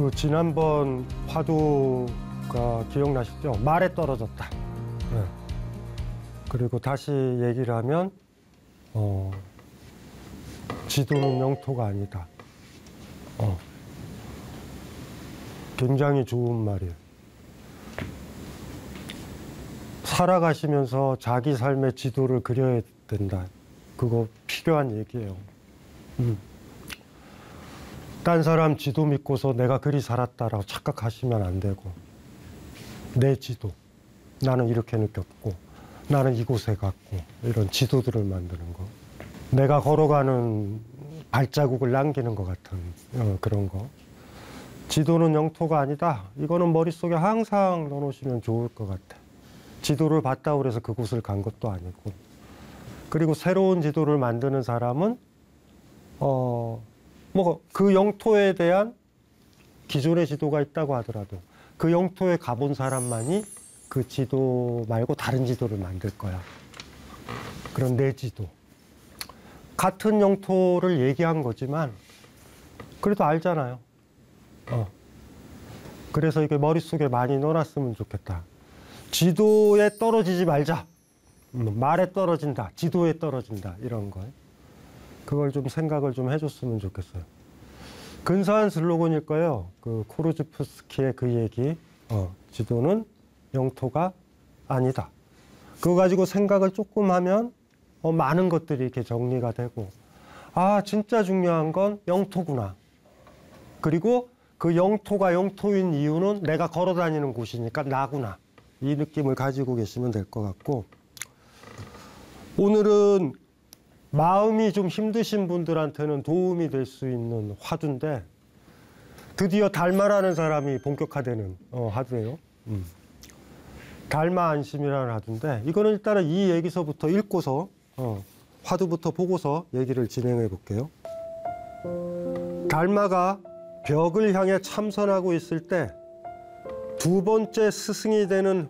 그 지난번 화두가 기억나시죠? 말에 떨어졌다. 네. 그리고 다시 얘기를 하면 지도는 영토가 아니다. 굉장히 좋은 말이에요. 살아가시면서 자기 삶의 지도를 그려야 된다. 그거 필요한 얘기예요. 딴 사람 지도 믿고서 내가 그리 살았다라고 착각하시면 안 되고, 내 지도, 나는 이렇게 느꼈고, 나는 이곳에 갔고, 이런 지도들을 만드는 거. 내가 걸어가는 발자국을 남기는 것 같은 그런 거. 지도는 영토가 아니다. 이거는 머릿속에 항상 넣어놓으시면 좋을 것 같아. 지도를 봤다고 그래서 그곳을 간 것도 아니고. 그리고 새로운 지도를 만드는 사람은 그 영토에 대한 기존의 지도가 있다고 하더라도 그 영토에 가본 사람만이 그 지도 말고 다른 지도를 만들 거야. 그런 내 지도. 같은 영토를 얘기한 거지만 그래도 알잖아요. 그래서 이게 머릿속에 많이 넣어놨으면 좋겠다. 지도에 떨어지지 말자. 말에 떨어진다. 지도에 떨어진다. 이런 거. 그걸 좀 생각을 좀 해줬으면 좋겠어요. 근사한 슬로건일 거예요. 그 코르즈프스키의 그 얘기. 지도는 영토가 아니다. 그거 가지고 생각을 조금 하면 많은 것들이 이렇게 정리가 되고, 아, 진짜 중요한 건 영토구나. 그리고 그 영토가 영토인 이유는 내가 걸어 다니는 곳이니까 나구나. 이 느낌을 가지고 계시면 될 것 같고, 오늘은 마음이 좀 힘드신 분들한테는 도움이 될 수 있는 화두인데, 드디어 달마라는 사람이 본격화되는 화두예요. 달마 안심이라는 화두인데, 이거는 일단은 이 얘기서부터 읽고서 화두부터 보고서 얘기를 진행해 볼게요. 달마가 벽을 향해 참선하고 있을 때 두 번째 스승이 되는